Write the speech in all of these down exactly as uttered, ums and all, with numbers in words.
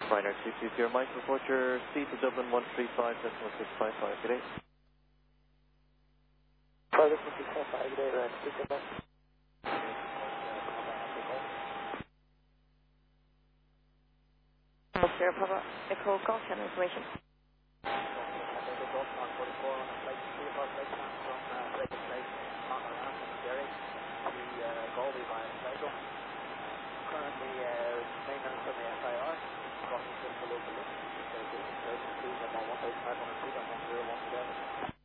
Ryanair two two zero, Mike, report your speed to Dublin one three five, decimal six five five, good day. five decimal six five five, good day, right, speak to Dublin. Sierra Papa, Echo Golf Channel information. Currently, uh, maintenance from the S I R, crossing just below the list, so distance thirty feet, I'm on one thousand five hundred feet, I'm on zero one seven.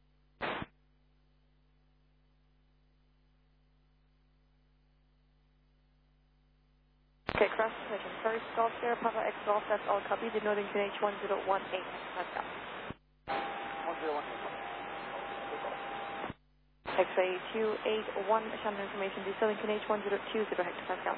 Okay, cross position, first Golf Sierra Papa X Golf, that's all copy, the Northern K H one zero one eight, that's up. one zero one eight. X-ray two eight one, Shannon information, the Southern K H one zero two zero hectopascal.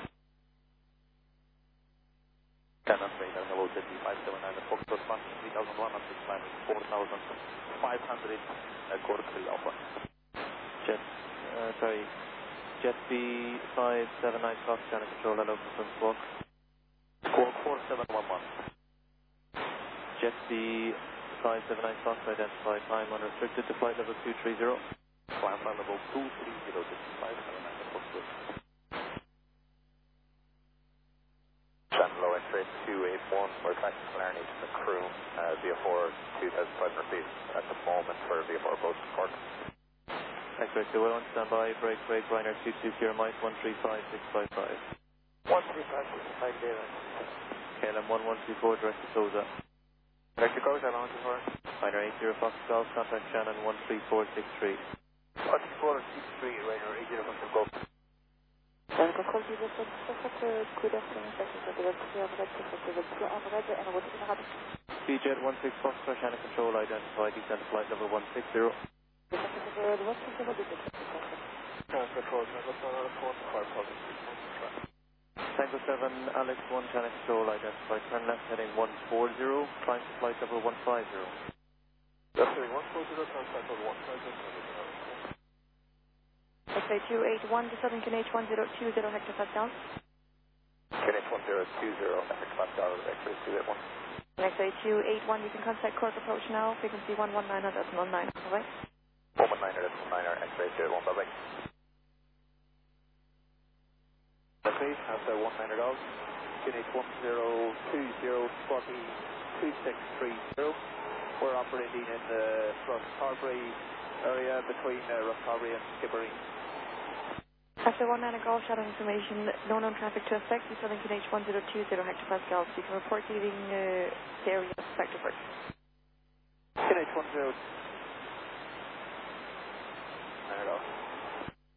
Canon radar, hello, Z D five seven nine, Foxtrot one, three thousand one hundred, climbing four thousand five hundred, uh, quarter three alpha. Jet, uh, sorry, Jet B five seven nine, Fox Channel Control, hello, from Squawk. Squawk four seven one one. Jet B five seven nine, Fox, identified time unrestricted to flight level two three zero. Climb flight level two three zero, Z D five seven nine, Foxtrot. Channel X-ray two eight one, we're tracking Clarny to the crew, uh, V F four two thousand five hundred feet at the moment for V F four approach to Cork. X-ray two one, stand by, break, break, Ryanair two two zero, Mike one three five six five five. one three five six five zero. K L M one one two four, direct to Sousa. Direct to Sousa, how long is it for? Ryanair eight zero, Fox Golf, contact Shannon one three four six three. one three four six three, Ryanair eight zero, Fox Golf. Dan control die dat het goed is in second dat het heel breed is dat het veel aanrijden en wat is er C Jet one six Fox Channel Control, identified descent flight level one six zero. De wat is er wat is het? Channel Control, what's on the fourth car positive? Tango seven Alex one Channel Control, identified turn left heading one four zero, climb to flight level one five zero. That's heading one four zero, climb flight level one five zero. X-ray two eight one to Southern K H one zero two zero hectopascal. K H one zero two zero, hectopascal, X-ray two eight one. X-ray two eight one, you can contact Cork approach now, frequency one one nine zero point nine, bye-bye. one one nine zero point nine, X-ray two eight one, bye-bye. Okay, after one nine zero, K H one zero two zero, Scotty two six three zero. We're operating in the Ross-Carbery area between uh, Ross-Carbery and Skibbereen. After one nine Golf Shadow information, no known traffic to affect the Southern K H one zero two zero hectopascal, so you can report leaving uh, the area of sector first. K H one zero